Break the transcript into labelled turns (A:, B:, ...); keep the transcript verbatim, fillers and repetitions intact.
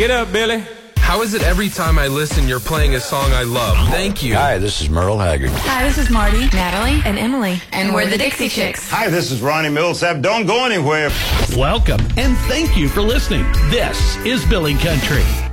A: Get up, Billy.
B: How is it every time I listen you're playing a song I love? Thank you.
C: Hi, this is Merle Haggard.
D: Hi, this is Marty, Natalie, and Emily. And we're the Dixie Chicks.
E: Hi, this is Ronnie Millsap. Don't go anywhere.
F: Welcome, and thank you for listening. This is Billy Country.